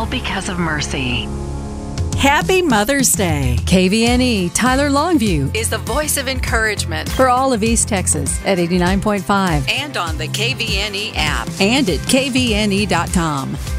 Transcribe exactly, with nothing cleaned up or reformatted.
because of mercy. Happy Mother's Day. K V N E Tyler Longview Is the voice of encouragement for all of East Texas at eighty-nine point five and on the K V N E app. and at K V N E dot com.